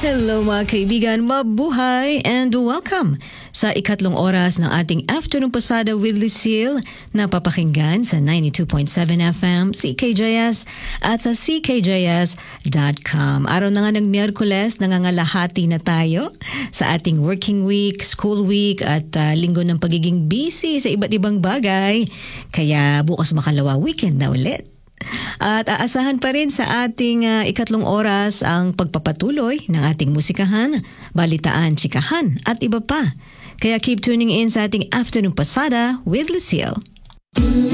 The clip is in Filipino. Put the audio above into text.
Hello mga kaibigan, mabuhay and welcome sa ikatlong oras ng ating Afternoon Pasada with Lucille na papakinggan sa 92.7 FM CKJS at sa ckjs.com. Araw na nga ng Miyerkules, nangangalahati na tayo sa ating working week, school week at linggo ng pagiging busy sa iba't ibang bagay. Kaya bukas makalawa weekend na ulit. At aasahan pa rin sa ating ikatlong oras ang pagpapatuloy ng ating musikahan, balitaan, chikahan at iba pa. Kaya keep tuning in sa ating Afternoon Pasada with Lucille.